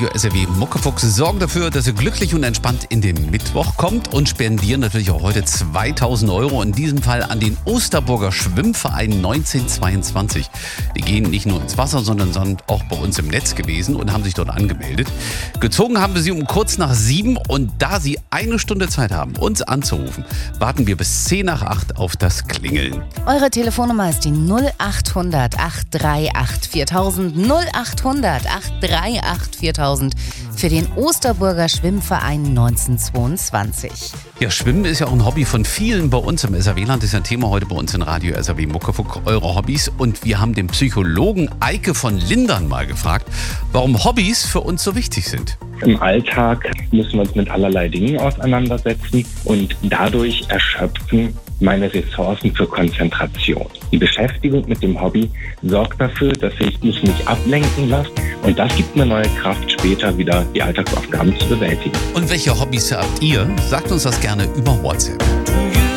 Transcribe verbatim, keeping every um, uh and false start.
Radio S R W Muckefuchs sorgen dafür, dass ihr glücklich und entspannt in den Mittwoch kommt und spendieren natürlich auch heute zweitausend Euro, in diesem Fall an den Osterburger Schwimmverein neunzehnhundertzweiundzwanzig. Die gehen nicht nur ins Wasser, sondern sind auch bei uns im Netz gewesen und haben sich dort angemeldet. Gezogen haben wir sie um kurz nach sieben und da sie eine Stunde Zeit haben, uns anzurufen, warten wir bis zehn nach acht auf das Klingeln. Eure Telefonnummer ist die null achthundert acht drei acht viertausend, null achthundert acht drei acht viertausend für den Osterburger Schwimmverein neunzehnhundertzweiundzwanzig. Ja, Schwimmen ist ja auch ein Hobby von vielen bei uns im S R W-Land. Das ist ja ein Thema heute bei uns in Radio S R W Muckefuchs, eure Hobbys. Und wir haben den Psychologen Eike von Lindern mal gefragt, warum Hobbys für uns so wichtig sind. Im Alltag müssen wir uns mit allerlei Dingen auseinandersetzen und dadurch erschöpfen meine Ressourcen für Konzentration. Die Beschäftigung mit dem Hobby sorgt dafür, dass ich mich nicht ablenken lasse und das gibt mir neue Kraft, später wieder die Alltagsaufgaben zu bewältigen. Und welche Hobbys habt ihr? Sagt uns das gerne über WhatsApp.